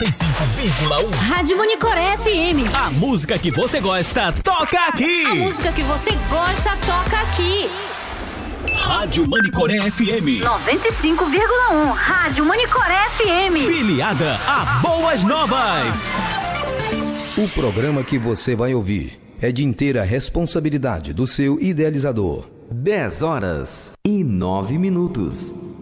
95,1. Rádio Monicoré FM. A música que você gosta, toca aqui. A música que você gosta, toca aqui. Rádio Monicoré FM 95,1. Rádio Monicoré FM. Filiada a Boas Novas. O programa que você vai ouvir é de inteira responsabilidade do seu idealizador. 10 horas e 9 minutos.